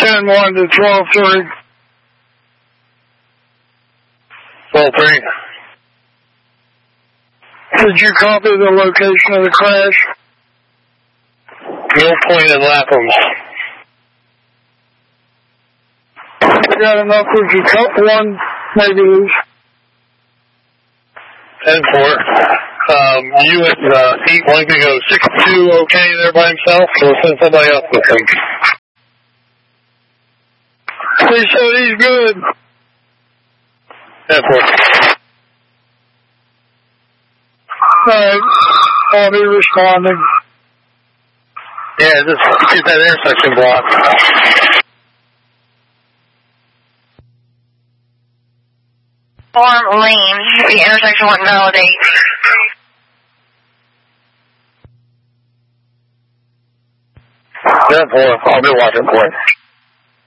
10-1 to 12-3. 12-3. Did you copy the location of the crash? Mill Point and Lapham. You got enough with your cup one negatives. 10-4. You and 8-1 can go 6-2 okay there by himself, so we'll send somebody else with him. He said he's good. 10-4. Alright, I'll be responding. Yeah, just get that intersection blocked. Form lane, the intersection wouldn't validate. I'll be watching for it.